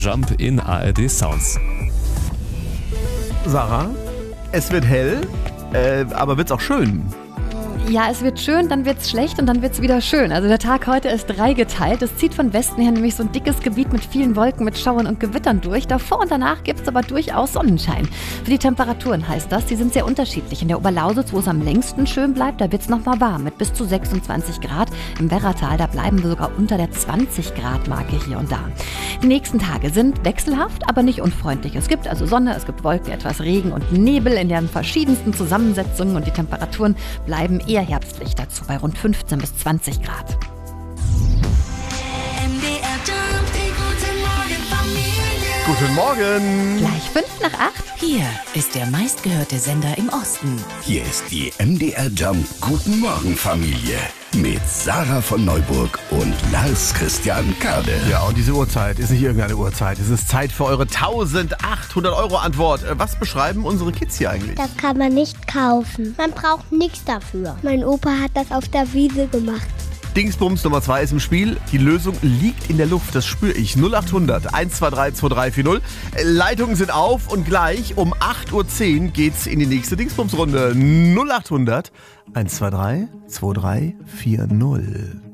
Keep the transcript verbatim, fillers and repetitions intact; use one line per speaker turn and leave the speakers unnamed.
Jump in A R D Sounds.
Sarah, es wird hell, äh, aber wird's auch schön?
Ja, es wird schön, dann wird's schlecht und dann wird's wieder schön. Also der Tag heute ist dreigeteilt. Es zieht von Westen her nämlich so ein dickes Gebiet mit vielen Wolken, mit Schauern und Gewittern durch. Davor und danach gibt's aber durchaus Sonnenschein. Für die Temperaturen heißt das, die sind sehr unterschiedlich. In der Oberlausitz, wo es am längsten schön bleibt, da wird's noch mal warm mit bis zu sechsundzwanzig Grad. Im Werratal, da bleiben wir sogar unter der zwanzig Grad Marke hier und da. Die nächsten Tage sind wechselhaft, aber nicht unfreundlich. Es gibt also Sonne, es gibt Wolken, etwas Regen und Nebel in den verschiedensten Zusammensetzungen und die Temperaturen bleiben eher herbstlich dazu bei rund fünfzehn bis zwanzig Grad.
Guten Morgen!
Gleich fünf nach acht.
Hier ist der meistgehörte Sender im Osten.
Hier ist die M D R Jump Guten Morgen Familie mit Sarah von Neuburg und Lars Christian Kade.
Ja, und diese Uhrzeit ist nicht irgendeine Uhrzeit. Es ist Zeit für eure eintausendachthundert Euro Antwort. Was beschreiben unsere Kids hier eigentlich?
Das kann man nicht kaufen. Man braucht nichts dafür. Mein Opa hat das auf der Wiese gemacht.
Dingsbums Nummer zwei ist im Spiel. Die Lösung liegt in der Luft, das spüre ich. null acht hundert eins zwei drei zwei drei vier null. Leitungen sind auf und gleich um acht Uhr zehn geht's in die nächste Dingsbums-Runde. null acht hundert eins zwei drei zwei drei vier null.